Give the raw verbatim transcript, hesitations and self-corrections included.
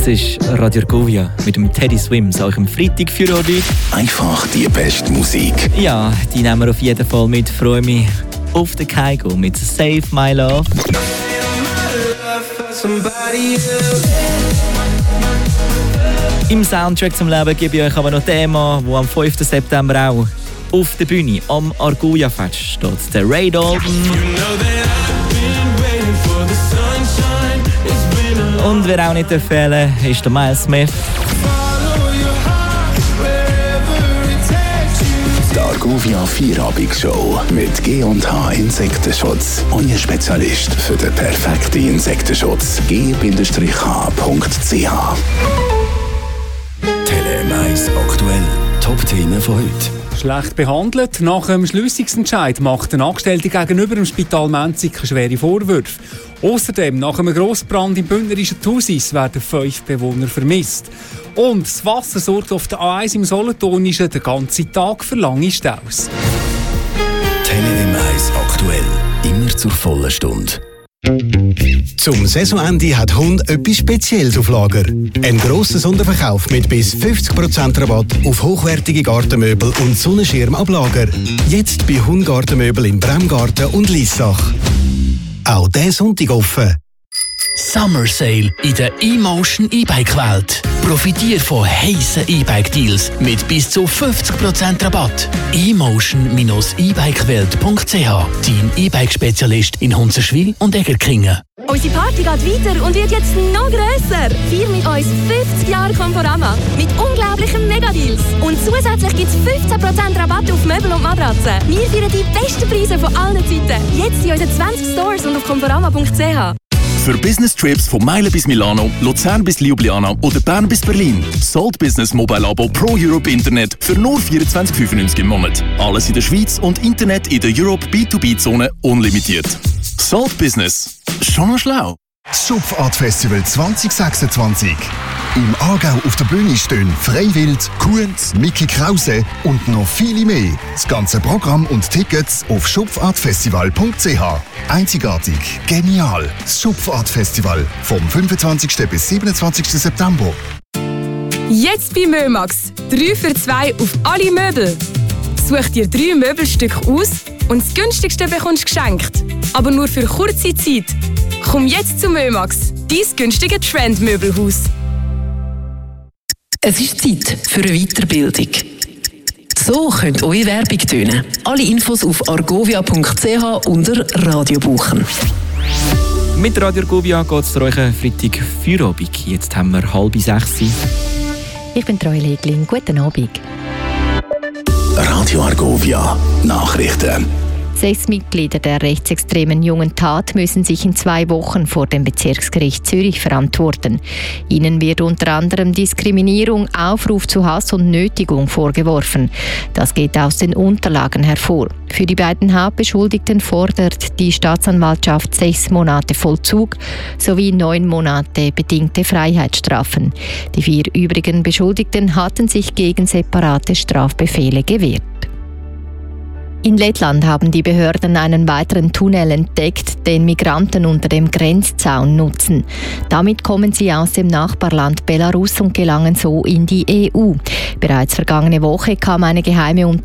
Das ist Radio Argovia mit dem Teddy Swims, auch am Freitag für euch. Einfach die beste Musik. Ja, die nehmen wir auf jeden Fall mit. Ich freue mich auf den Kaigo mit Save My Love. Im Soundtrack zum Leben gebe ich euch aber noch ein Thema, das am fünften September auch auf der Bühne am Argovia Fest steht. Der Ray Dalton. Und wer auch nicht fehlen darf, ist der Miles Smith. Die Argovia Vierabigshow mit G und H Insektenschutz. Euer Spezialist für den perfekten Insektenschutz. G H punkt c h. Tele eins aktuell. Top-Themen von heute. Schlecht behandelt. Nach dem Schliessungsentscheid macht ein Angestellter gegenüber dem Spital Menziken schwere Vorwürfe. Außerdem, nach einem Grossbrand im bündnerischen Thusis werden fünf Bewohner vermisst. Und das Wasser sorgt auf der A eins im Solothurnischen den ganzen Tag für lange Staus. Tele eins aktuell. Immer zur vollen Stunde. Zum Saisonende hat Hund etwas Spezielles auf Lager. Ein grosser Sonderverkauf mit bis fünfzig Prozent Rabatt auf hochwertige Gartenmöbel und Sonnenschirm ab Lager. Jetzt bei Hund Gartenmöbel in Bremgarten und Liessach. Auch diesen Sonntag offen. Summer Sale in der eMotion E-Bike-Welt. Profitiere von heissen E-Bike-Deals mit bis zu fünfzig Prozent Rabatt. e motion Bindestrich e bike welt punkt c h. Dein E-Bike-Spezialist in Hunzerschwil und Egerkingen. Unsere Party geht weiter und wird jetzt noch grösser. Feier mit uns fünfzig Jahre Conforama mit unglaublichen Megadeals. Und zusätzlich gibt es fünfzehn Prozent Rabatt auf Möbel und Matratzen. Wir feiern die besten Preise von allen Zeiten. Jetzt in unseren zwanzig Stores und auf conforama punkt c h. Für Business-Trips von Meilen bis Milano, Luzern bis Ljubljana oder Bern bis Berlin. Salt Business Mobile Abo Pro Europe Internet für nur vierundzwanzig fünfundneunzig im Monat. Alles in der Schweiz und Internet in der Europe B zwei B-Zone unlimitiert. Salt Business. Schon noch schlau. Das Schupfart Festival zwanzig sechsundzwanzig. Im Aargau auf der Bühne stehen Freiwild, Kunz, Mickey Krause und noch viele mehr. Das ganze Programm und Tickets auf schupfartfestival punkt c h. Einzigartig, genial. Das Schupfart Festival vom fünfundzwanzigsten bis siebenundzwanzigsten September. Jetzt bei Mömax. drei für zwei auf alle Möbel. Such dir drei Möbelstücke aus und das günstigste bekommst geschenkt. Aber nur für kurze Zeit. Komm jetzt zu Mömax, dein günstige Trendmöbelhaus. Es ist Zeit für eine Weiterbildung. So könnte eure Werbung tönen. Alle Infos auf argovia punkt c h unter Radio buchen. Mit Radio Argovia geht es für euch einen Freitag Feierabend. Jetzt haben wir halb sechs. Ich bin Troy Leglin. Guten Abend. Radio Argovia Nachrichten. Sechs Mitglieder der rechtsextremen Jungen Tat müssen sich in zwei Wochen vor dem Bezirksgericht Zürich verantworten. Ihnen wird unter anderem Diskriminierung, Aufruf zu Hass und Nötigung vorgeworfen. Das geht aus den Unterlagen hervor. Für die beiden Hauptbeschuldigten fordert die Staatsanwaltschaft sechs Monate Vollzug sowie neun Monate bedingte Freiheitsstrafen. Die vier übrigen Beschuldigten hatten sich gegen separate Strafbefehle gewehrt. In Lettland haben die Behörden einen weiteren Tunnel entdeckt, den Migranten unter dem Grenzzaun nutzen. Damit kommen sie aus dem Nachbarland Belarus und gelangen so in die E U. Bereits vergangene Woche kam eine geheime